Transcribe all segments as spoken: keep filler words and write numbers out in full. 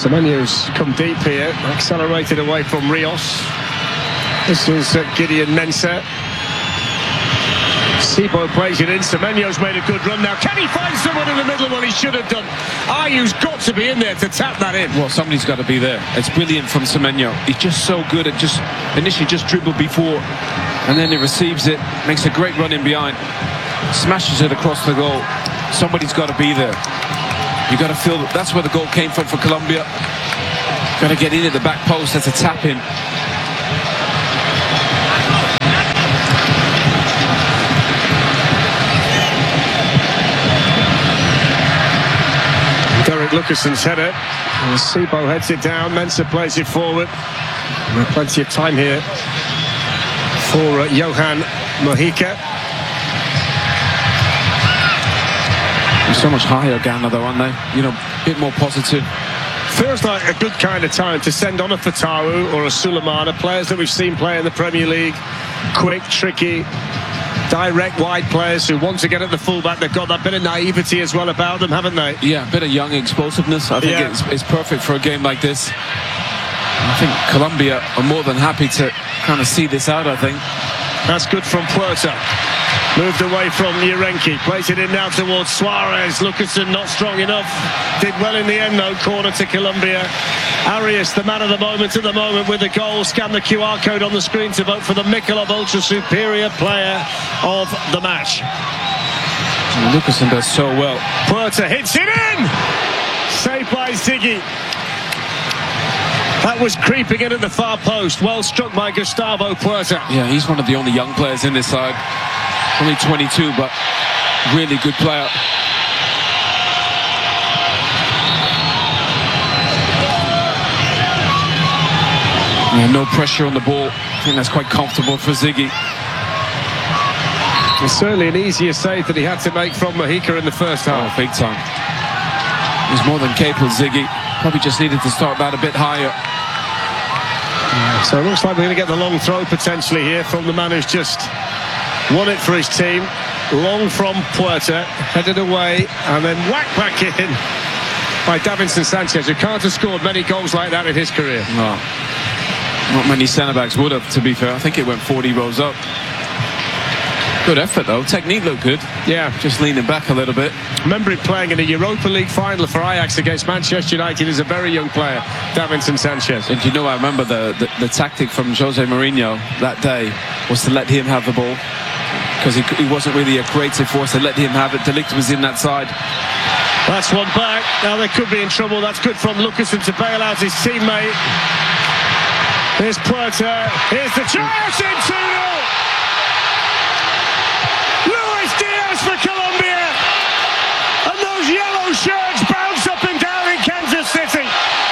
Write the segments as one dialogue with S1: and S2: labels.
S1: Semenyo's come deep here, accelerated away from Rios. This is uh, Gideon Mensah. Sibo plays it in. Semenyo's made a good run now. Can he find someone in the middle? Well, he should have done. Ayu's got to be in there to tap that in.
S2: Well, somebody's got to be there. It's brilliant from Semenyo. He's just so good at just initially just dribbled before, and then he receives it, makes a great run in behind, smashes it across the goal. Somebody's got to be there. You got to feel that that's where the goal came from for Colombia. Got to get in at the back post. That's a tap in.
S1: Derek Lucason's header. And Sibo heads it down. Mensah plays it forward. And plenty of time here for uh, Johan Mojica.
S2: They're so much higher, Ghana, though, aren't they? You know, a bit more positive.
S1: Feels like a good kind of time to send on a Fatawu or a Sulemana, players that we've seen play in the Premier League. Quick, tricky, direct wide players who want to get at the fullback. They've got that bit of naivety as well about them, haven't they?
S2: Yeah, a bit of young explosiveness. I think
S1: Yeah.
S2: it's, it's perfect for a game like this. I think Colombia are more than happy to kind of see this out, I think.
S1: That's good from Puerta. Moved away from Urenki. Plays it in now towards Suarez. Lucasen not strong enough. Did well in the end, though. Corner to Colombia. Arias, the man of the moment at the moment with the goal. Scan the Q R code on the screen to vote for the Michelob Ultra Superior Player of the match.
S2: Lucasen does so well.
S1: Puerta hits it in! Saved by Ziggy. That was creeping in at the far post. Well struck by Gustavo Puerta.
S2: Yeah, he's one of the only young players in this side. Only twenty-two, but really good player. Yeah, no pressure on the ball. I think that's quite comfortable for Ziggy.
S1: It's certainly an easier save that he had to make from Mojica in the first half.
S2: Oh, big time. He's more than capable, Ziggy. Probably just needed to start that a bit higher.
S1: So it looks like we're going to get the long throw potentially here from the man who's just won it for his team. Long from Puerta, headed away and then whack back in by Davinson Sanchez, who can't have scored many goals like that in his career.
S2: No, not many centre-backs would have, to be fair. I think it went forty rows up. Good effort, though. Technique looked good.
S1: Yeah.
S2: Just leaning back a little bit.
S1: Remember him playing in a Europa League final for Ajax against Manchester United as a very young player, Davinson Sanchez.
S2: And you know, I remember the, the, the tactic from Jose Mourinho that day was to let him have the ball, because he, he wasn't really a creative force. They let him have it. De Ligt was in that side.
S1: That's one back. Now they could be in trouble. That's good from Lucasen to bail out his teammate. Here's Puerta. Here's the chance in two nil. Luis Diaz for Colombia. And those yellow shirts bounce up and down in Kansas City.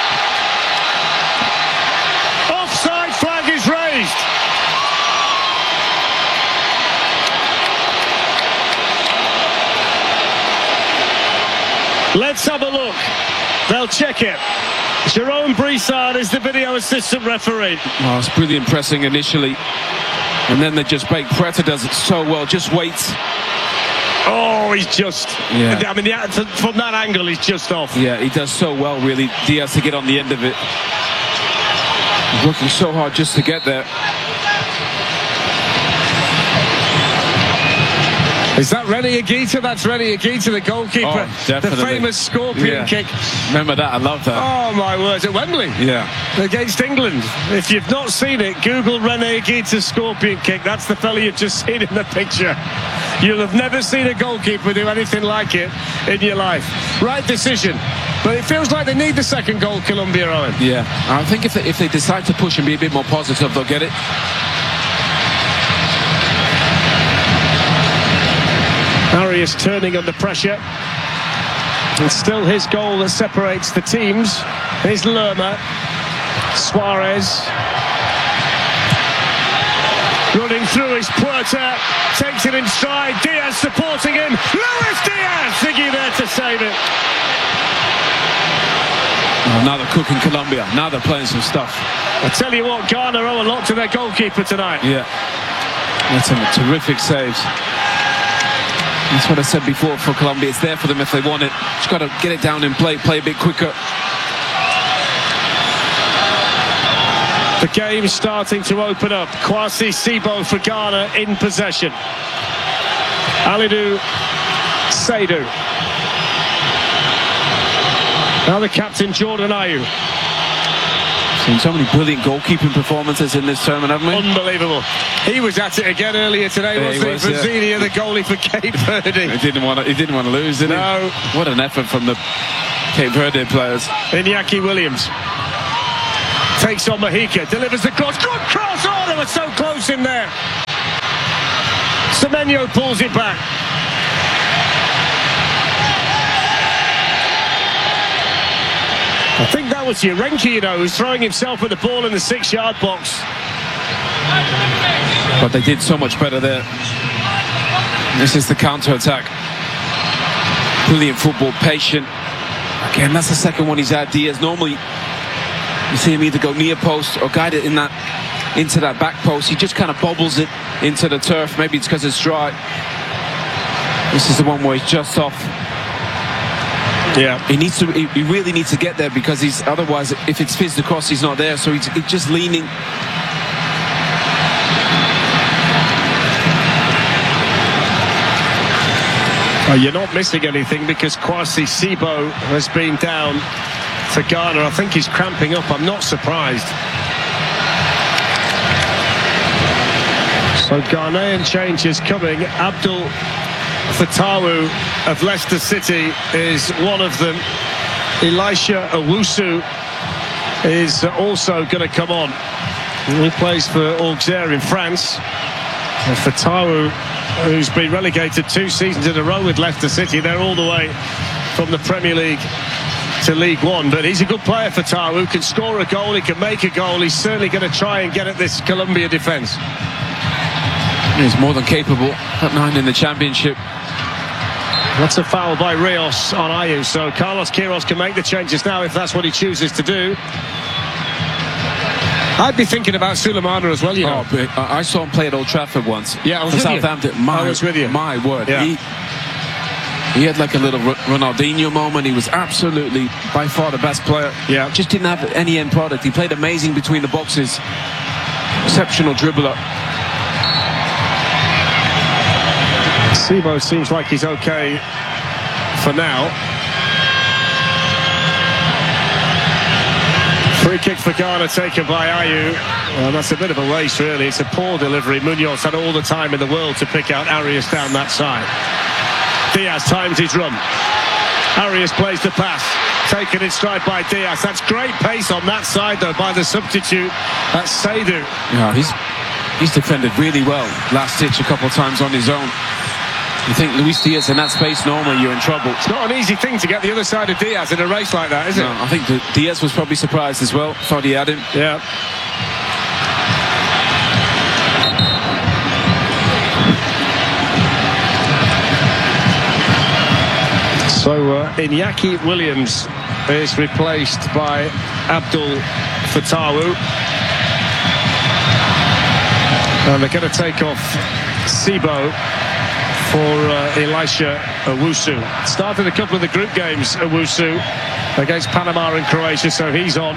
S1: Offside flag is raised. Let's have a look. They'll check it. Jerome Brisard is the video assistant referee.
S2: Oh, it's brilliant pressing initially, and then they just break. Puerta does it so well. Just waits.
S1: Oh, he's just.
S2: Yeah.
S1: I mean, the, from that angle, he's just off.
S2: Yeah, he does so well, really. Diaz to get on the end of it. He's working so hard just to get there.
S1: Is that Rene Higuita? That's Rene Higuita, the goalkeeper.
S2: Oh, definitely.
S1: The famous scorpion
S2: Yeah.
S1: kick.
S2: Remember that? I love that.
S1: Oh, my word. At Wembley.
S2: Yeah.
S1: Against England. If you've not seen it, Google Rene Higuita's scorpion kick. That's the fella you've just seen in the picture. You'll have never seen a goalkeeper do anything like it in your life. Right decision. But it feels like they need the second goal, Colombia, Owen.
S2: Yeah. I think if they, if they decide to push and be a bit more positive, they'll get it.
S1: Arias turning under pressure. It's still his goal that separates the teams. Here's Lerma. Suarez. Running through is Puerta. Takes it in stride. Diaz supporting him. Luis Diaz! Ziggy there to save it.
S2: Oh, now they're cooking Colombia. Now they're playing some stuff.
S1: I tell you what, Ghana owe a lot to their goalkeeper tonight.
S2: Yeah. That's some terrific saves. That's what I said before for Colombia. It's there for them if they want it. Just got to get it down in play, play a bit quicker.
S1: The game's starting to open up. Kwasi Sibo for Ghana in possession. Alidou Seydou. Now the captain, Jordan Ayew.
S2: Seen so many brilliant goalkeeping performances in this tournament, haven't we?
S1: Unbelievable. He was at it again earlier today,
S2: Yeah,
S1: wasn't he?
S2: he was, yeah.
S1: Brazilia, the goalie for Cape Verde.
S2: He didn't want to. He didn't want to lose, did he?
S1: No.
S2: What an effort from the Cape Verde players.
S1: Iñaki Williams takes on Mahika, delivers the cross. Good cross! Oh, they were so close in there. Semenyo pulls it back. I think that was Yerenki, you know, who's throwing himself at the ball in the six-yard box.
S2: But they did so much better there. This is the counter-attack. Brilliant football, patient. Again, that's the second one he's had. Diaz, normally you see him either go near post or guide it in that into that back post. He just kind of bobbles it into the turf. Maybe it's because it's dry. This is the one where he's just off.
S1: Yeah,
S2: he needs to. He, he really needs to get there, because he's otherwise, if it's fizzed across, he's not there. So he's, he's just leaning.
S1: Oh, you're not missing anything, because Kwasi Sibo has been down for Ghana. I think he's cramping up. I'm not surprised. So Ghanaian changes coming. Abdul Fatawu of Leicester City is one of them. Elisha Owusu is also going to come on. He plays for Auxerre in France. And Fatawu, who's been relegated two seasons in a row with Leicester City, they're all the way from the Premier League to League One. But he's a good player, Fatawu, can score a goal, he can make a goal. He's certainly going to try and get at this Colombia defence.
S2: He's more than capable at nine in the championship.
S1: That's a foul by Rios on Ayew, so Carlos Queiroz can make the changes now if that's what he chooses to do. I'd be thinking about Sulemana as well, you know.
S2: Oh, I saw him play at Old Trafford once.
S1: Yeah, I was
S2: for
S1: with
S2: Southampton.
S1: you.
S2: My,
S1: I was with you.
S2: My word.
S1: Yeah.
S2: He, he had like a little Ronaldinho moment. He was absolutely by far the best player.
S1: Yeah.
S2: Just didn't have any end product. He played amazing between the boxes. Exceptional dribbler.
S1: Sibo seems like he's okay for now. Free kick for Ghana taken by Ayew. Well, that's a bit of a waste, really. It's a poor delivery. Munoz had all the time in the world to pick out Arias down that side. Diaz times his run. Arias plays the pass. Taken in stride by Diaz. That's great pace on that side, though, by the substitute. That's Seydou.
S2: Yeah, he's, he's defended really well. Last ditch a couple of times on his own. You think Luis Diaz in that space, normally you're in trouble.
S1: It's not an easy thing to get the other side of Diaz in a race like that, is it?
S2: No, I think the Diaz was probably surprised as well. Thought he had him.
S1: Yeah. So uh, Iñaki Williams is replaced by Abdul Fatawu. And they're going to take off Sibo for uh, Elisha Owusu. Started a couple of the group games, Owusu, against Panama and Croatia, so he's on.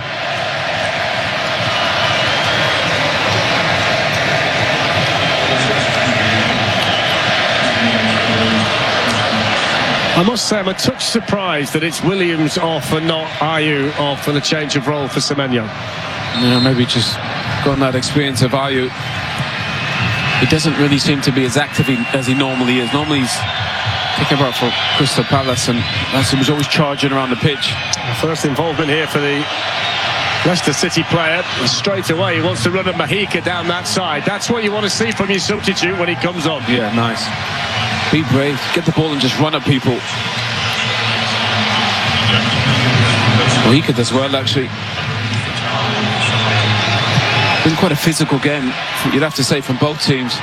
S1: I must say I'm a touch surprised that it's Williams off and not Ayew off for the change of role for Semenyo.
S2: Yeah, maybe just gotten that experience of Ayew. He doesn't really seem to be as active as he normally is. Normally he's kicking about for Crystal Palace, and he was always charging around the pitch.
S1: First involvement here for the Leicester City player. And straight away he wants to run a Mahika down that side. That's what you want to see from your substitute when he comes on.
S2: Yeah, nice. Be brave, get the ball and just run at people. Mahika does well, actually. Been quite a physical game, you'd have to say, from both teams.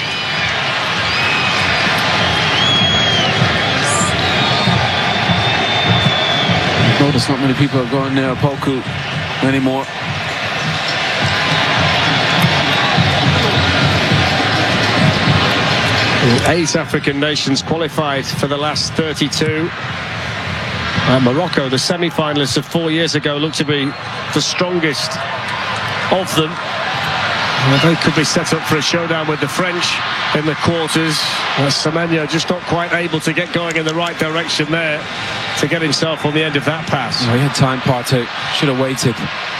S2: Notice not many people are going near Opoku anymore.
S1: Eight African nations qualified for the last thirty-two. And Morocco, the semi-finalists of four years ago, look to be the strongest of them. Well, they could be set up for a showdown with the French in the quarters. Uh, Semenyo just not quite able to get going in the right direction there to get himself on the end of that pass.
S2: Oh, he had time, Partey. Should have waited.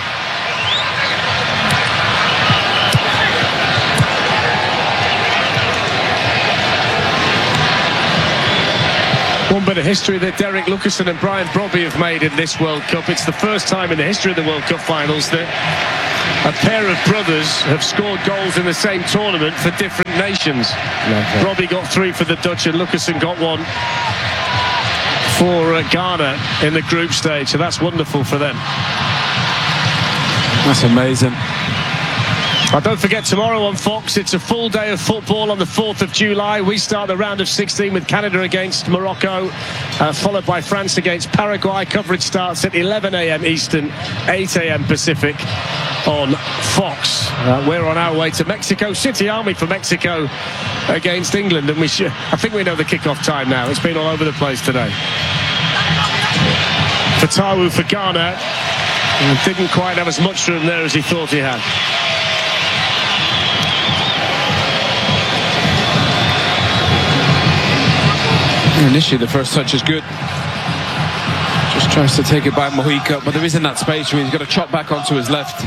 S1: One bit of history that Derek Lucassen and Brian Brobby have made in this World Cup. It's the first time in the history of the World Cup finals that a pair of brothers have scored goals in the same tournament for different nations. Okay. Brobby got three for the Dutch and Lucassen got one for uh, Ghana in the group stage. So that's wonderful for them.
S2: That's amazing.
S1: Well, don't forget, tomorrow on Fox, it's a full day of football on the fourth of July. We start the round of sixteen with Canada against Morocco, uh, followed by France against Paraguay. Coverage starts at eleven a m Eastern, eight a m Pacific on Fox. Uh, we're on our way to Mexico City, aren't we, for Mexico against England? And we should, I think we know the kickoff time now. It's been all over the place today. Fatawu for Ghana, didn't quite have as much room there as he thought he had.
S2: Initially, the first touch is good. Just tries to take it by Mojica, but there isn't that space where he's got to chop back onto his left.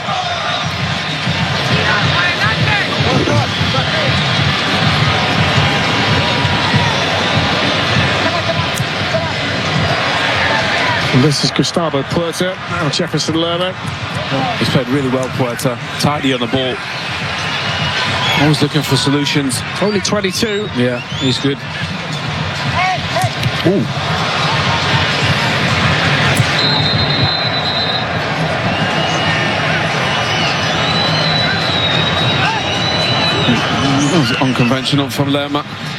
S1: And this is Gustavo Puerta, now Jefferson Lerma.
S2: He's played really well, Puerta. Tidy on the ball. Always looking for solutions.
S1: Only twenty-two.
S2: Yeah, he's good. Ooh. That was unconventional from Lerma.